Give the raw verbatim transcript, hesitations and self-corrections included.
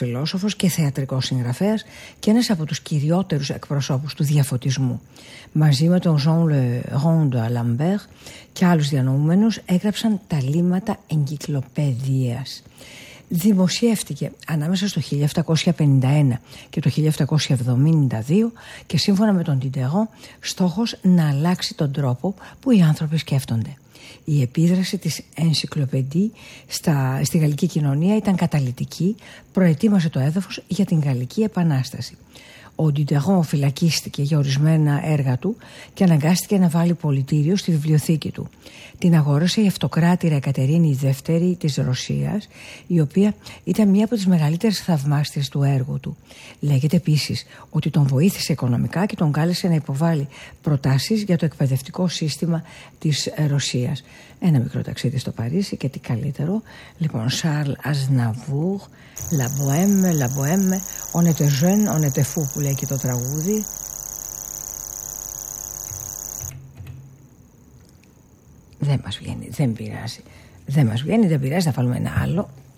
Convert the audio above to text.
φιλόσοφος και θεατρικός συγγραφέας και ένας από τους κυριότερους εκπροσώπους του διαφωτισμού. Μαζί με τον Jean Le Rond Lambert και άλλους διανοούμενους έγραψαν τα λίμματα εγκυκλοπαιδείας. Δημοσιεύτηκε ανάμεσα στο χίλια επτακόσια πενήντα ένα και το χίλια επτακόσια εβδομήντα δύο και σύμφωνα με τον Diderot στόχος να αλλάξει τον τρόπο που οι άνθρωποι σκέφτονται. Η επίδραση της Encyclopédie στα, στη γαλλική κοινωνία ήταν καταλυτική, προετοίμασε το έδαφος για την Γαλλική Επανάσταση. Ο Diderot φυλακίστηκε για ορισμένα έργα του και αναγκάστηκε να βάλει πολιτήριο στη βιβλιοθήκη του. Την αγόρασε η αυτοκράτηρα Εκατερίνη δεύτερη της Ρωσίας, η οποία ήταν μία από τις μεγαλύτερες θαυμάστριες του έργου του. Λέγεται επίσης ότι τον βοήθησε οικονομικά και τον κάλεσε να υποβάλει προτάσεις για το εκπαιδευτικό σύστημα της Ρωσίας. Ένα μικρό ταξίδι στο Παρίσι και τι καλύτερο. Λοιπόν, Charles Aznavour, La Bohème, La Bohème, on était jeune, on était fou που λέει και το τραγούδι. Δεν μας βγαίνει, δεν πειράζει. Δεν μας βγαίνει, δεν πειράζει, θα βάλουμε ένα άλλο.